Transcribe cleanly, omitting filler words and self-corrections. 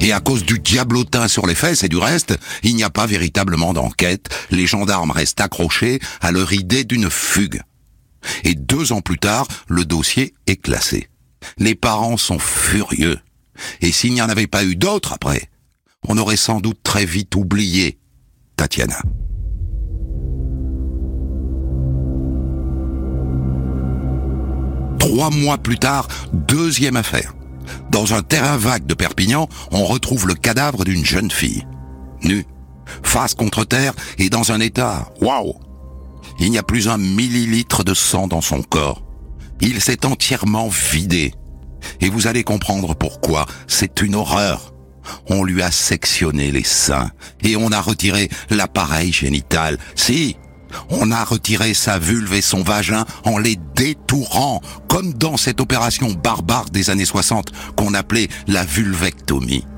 Et à cause du diablotin sur les fesses et du reste, il n'y a pas véritablement d'enquête. Les gendarmes restent accrochés à leur idée d'une fugue. Et 2 ans plus tard, le dossier est classé. Les parents sont furieux. Et s'il n'y en avait pas eu d'autres après, on aurait sans doute très vite oublié Tatiana. Trois mois plus tard, 2e affaire. Dans un terrain vague de Perpignan, on retrouve le cadavre d'une jeune fille. Nue, face contre terre et dans un état, waouh! Il n'y a plus 1 millilitre de sang dans son corps. Il s'est entièrement vidé. Et vous allez comprendre pourquoi. C'est une horreur. On lui a sectionné les seins et on a retiré l'appareil génital. Si, on a retiré sa vulve et son vagin en les détourant, comme dans cette opération barbare des années 60 qu'on appelait la vulvectomie.